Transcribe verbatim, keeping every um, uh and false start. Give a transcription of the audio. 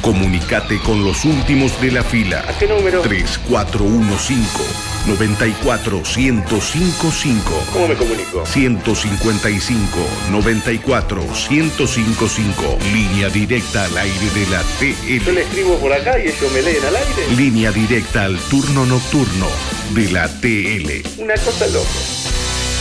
Comunicate con los últimos de la fila. ¿A qué número? tres cuatro uno cinco, nueve cuatro, uno cero cinco cinco. ¿Cómo me comunico? ciento cincuenta y cinco, noventa y cuatro, ciento cincuenta y cinco. Línea directa al aire de la T L. Yo le escribo por acá y ellos me leen al aire. Línea directa al turno nocturno de la T L. Una cosa loca.